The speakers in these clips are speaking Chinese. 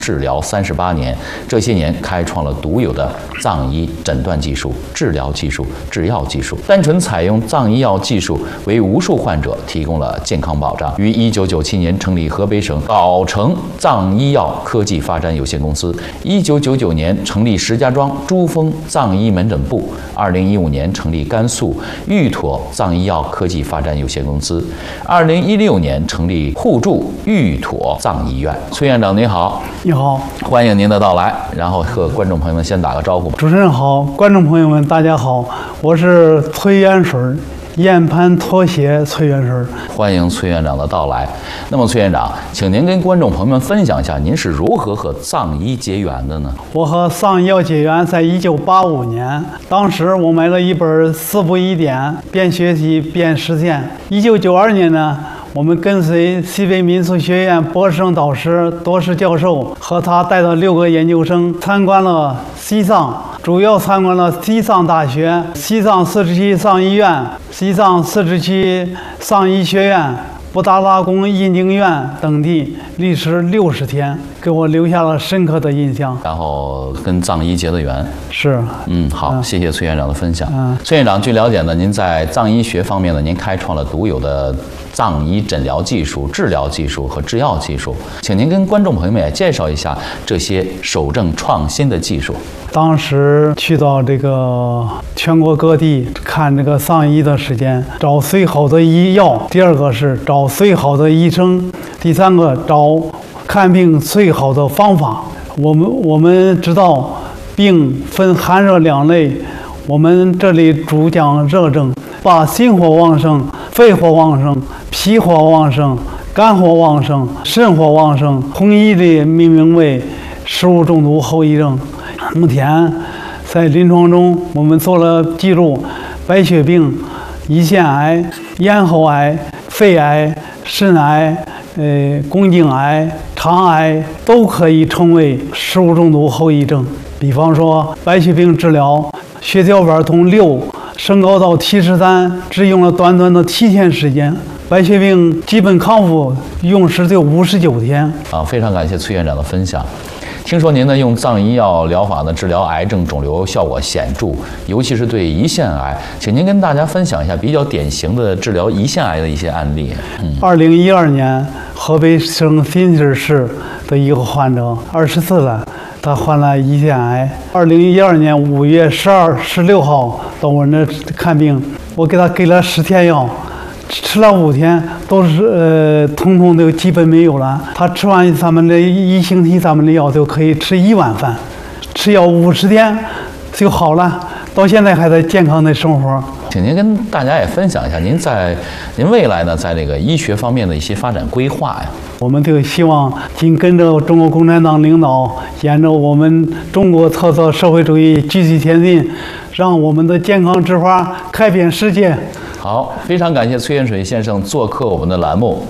治疗38年，这些年开创了独有的藏医诊断技术、治疗技术、制药技术。单纯采用藏医药技术，为无数患者提供了健康保障。于1997年成立河北省宝成藏医药科技发展有限公司，1999年成立石家庄珠峰藏医门诊部，2015年成立甘肃玉妥藏医药科技发展有限公司，2016年成立互助玉妥藏医院。崔院长您好。 你好， 欢迎您的到来，然后和观众朋友们先打个招呼吧。 主持人好，观众朋友们大家好，我是崔元水，燕盘拖鞋崔元水。 欢迎崔院长的到来。那么崔院长，请您跟观众朋友们分享一下，您是如何和藏医结缘的呢？ 我和藏医药结缘在1985年，当时我买了一本《四不一典》，边学习边实践。1992年呢，我们跟随西北民俗学院博士生导师多士教授和他带的6个研究生参观了西藏，主要参观了西藏大学、西藏自治区藏医院、西藏自治区藏医学院、布达拉宫印经院等地，历时60天，给我留下了深刻的印象。 然后跟藏医结的缘。 是， 好，谢谢崔院长的分享。崔院长，据了解呢，您在藏医学方面呢，您开创了独有的藏医诊疗技术、治疗技术和制药技术，请您跟观众朋友们也介绍一下这些守正创新的技术。 当时去到这个全国各地看这个藏医的时间，找最好的医药；第二个是找最好的医生；第三个找看病最好的方法。我们知道病分寒热两类，我们这里主讲热症，把心火旺盛、肺火旺盛、脾火旺盛、肝火旺盛、肾火旺盛，统一的命名为食物中毒后遗症。目前在临床中，我们做了记录，白血病、胰腺癌、咽喉癌、肺癌、肾癌、宫颈癌、肠癌都可以称为食物中毒后遗症。比方说白血病治疗，血小板从6升高到73，只用了短短的7天时间。白血病基本康复用时就59天。 非常感谢崔院长的分享。听说您呢用藏医药疗法呢治疗癌症肿瘤效果显著，尤其是对胰腺癌，请您跟大家分享一下比较典型的治疗胰腺癌的一些案例。 2012年，河北省新集市的一个患者，24岁了，他患了胰腺癌。2012年5月12、16号到我这看病，我给他给了10天药。吃了5天，都是统统都基本没有了。他吃完咱们的1星期咱们的药就可以吃1碗饭，吃药50天就好了，到现在还在健康的生活。 请您跟大家也分享一下您未来呢在这个医学方面的一些发展规划呀。 我们就希望紧跟着中国共产党领导，沿着我们中国特色社会主义继续前进，让我们的健康之花开遍世界。 好，非常感谢崔元水先生做客我们的栏目。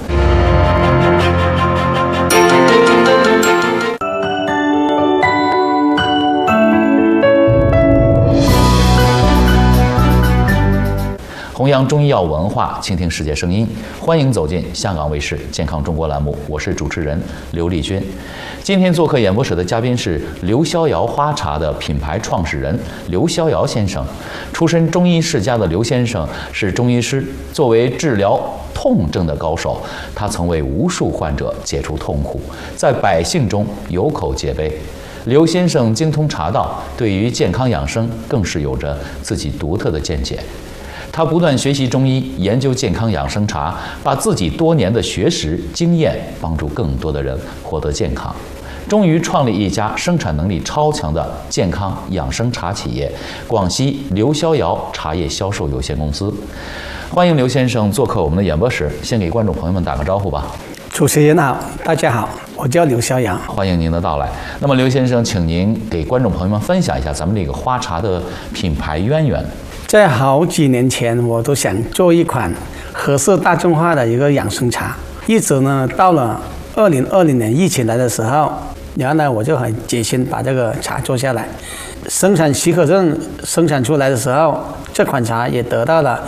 弘扬中医药文化，倾听世界声音，欢迎走进香港卫视健康中国栏目，我是主持人刘丽君。今天做客演播室的嘉宾是刘逍遥花茶的品牌创始人刘逍遥先生。出身中医世家的刘先生是中医师，作为治疗痛症的高手，他曾为无数患者解除痛苦，在百姓中有口皆碑。刘先生精通茶道，对于健康养生更是有着自己独特的见解。他不断学习中医，研究健康养生茶，把自己多年的学识经验帮助更多的人获得健康，终于创立一家生产能力超强的健康养生茶企业——广西刘逍遥茶叶销售有限公司。欢迎刘先生做客我们的演播室，先给观众朋友们打个招呼吧。 主持人好，大家好，我叫刘逍遥， 欢迎您的到来。那么刘先生，请您给观众朋友们分享一下咱们这个花茶的品牌渊源。 在好几年前，我都想做一款合适大众化的一个养生茶，一直呢到了2020年疫情来的时候，原来我就很决心把这个茶做下来。生产许可证生产出来的时候，这款茶也得到了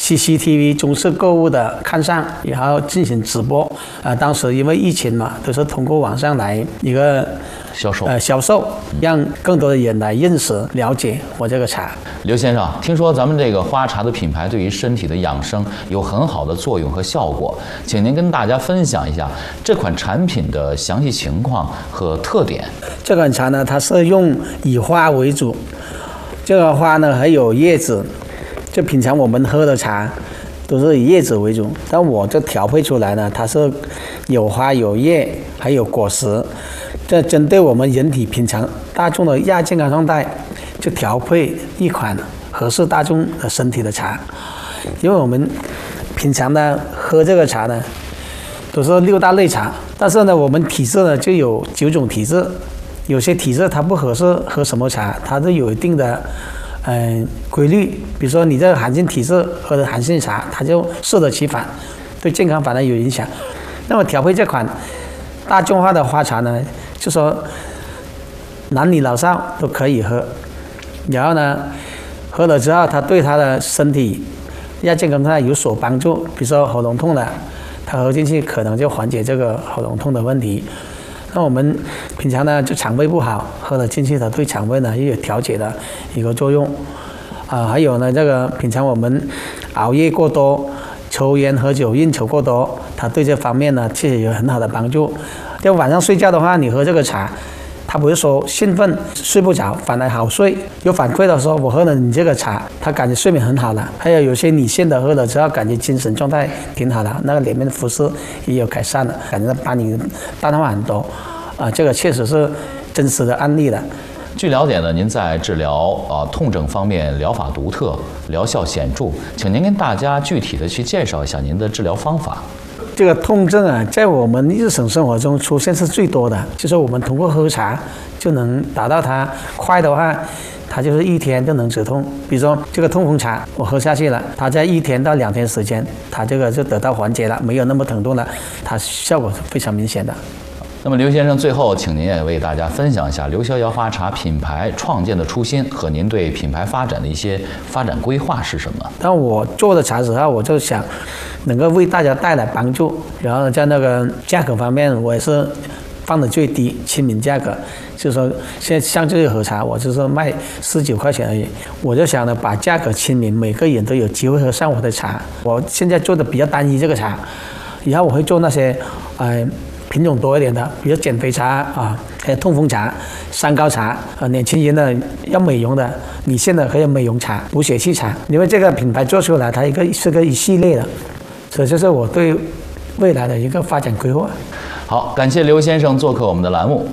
CCTV 中式购物的看上，然后进行直播。当时因为疫情嘛，都是通过网上来一个销售，让更多的人来认识了解我这个茶。 刘先生，听说咱们这个花茶的品牌对于身体的养生有很好的作用和效果，请您跟大家分享一下这款产品的详细情况和特点。 这款茶呢，它是用以花为主，这个花呢还有叶子，就平常我们喝的茶都是以叶子为主，但我这调配出来呢，它是有花有叶还有果实，这针对我们人体平常大众的亚健康状态，就调配一款合适大众的身体的茶。因为我们平常呢喝这个茶呢都是6大类茶，但是呢我们体质呢就有9种体质，有些体质它不合适喝什么茶，它是有一定的规律。比如说你这个寒性体质喝的寒性茶，它就适得其反，对健康反而有影响。那么调配这款大众化的花茶呢，就说男女老少都可以喝，然后呢喝了之后它对他的身体亚健康状态有所帮助。比如说喉咙痛了，它喝进去可能就缓解这个喉咙痛的问题。那我们平常呢就肠胃不好，喝了进去它对肠胃呢也有调节的一个作用。还有呢这个平常我们熬夜过多、抽烟喝酒应酬过多，它对这方面呢确实有很好的帮助。就晚上睡觉的话，你喝这个茶，它不是说兴奋睡不着，反而好睡。有反馈的说我喝了你这个茶，他感觉睡眠很好了。还有些女性的喝了之后感觉精神状态挺好的，那个脸面的肤色也有改善了，感觉把你淡化很多。这个确实是真实的案例了。 据了解呢，您在治疗痛症方面疗法独特，疗效显著，请您跟大家具体的去介绍一下您的治疗方法。 这个痛症啊，在我们日常生活中出现是最多的，就是我们通过喝茶就能达到它。快的话，它就是1天就能止痛。比如说这个痛风茶，我喝下去了，它在1天到2天时间，它这个就得到缓解了，没有那么疼痛了，它效果是非常明显的。 那么刘先生，最后请您也为大家分享一下刘逍遥花茶品牌创建的初心和您对品牌发展的一些发展规划是什么？ 当我做的茶时候，我就想能够为大家带来帮助，然后在那个价格方面，我也是放的最低，亲民价格。就是说现在像这个喝茶，我就是卖19块钱而已。我就想呢，把价格亲民，每个人都有机会喝上我的茶。我现在做的比较单一这个茶，以后我会做那些品种多一点的，比如减肥茶还有痛风茶、三高茶年轻人的要美容的、女性的还有美容茶、补血气茶。因为这个品牌做出来，它是个一系列的，这就是我对未来的一个发展规划。 好，感谢刘先生做客我们的栏目。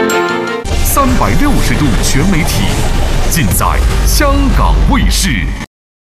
360度全媒体，尽在香港卫视。